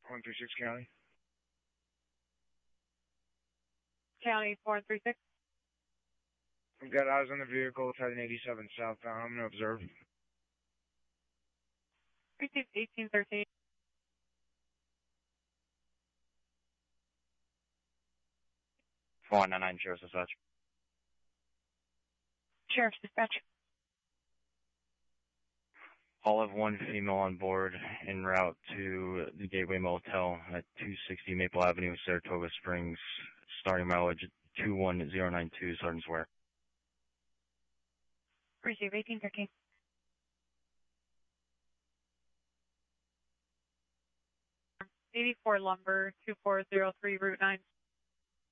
136 County. County 436. We've got eyes on the vehicle. It's heading 87 southbound. I'm going to observe. Received 1813. Sheriff's Dispatch. Sheriff's Dispatch. All have one female on board en route to the Gateway Motel at 260 Maple Avenue, Saratoga Springs, starting mileage 21092, Sergeant Swear. Receive 1813. '84 Lumber 2403 Route 9.